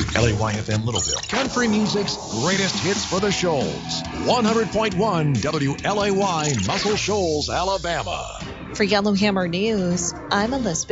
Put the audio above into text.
WLAY-FM Littleville, country music's greatest hits for the Shoals. 100.1 WLAY, Muscle Shoals, Alabama. For Yellowhammer News, I'm Elizabeth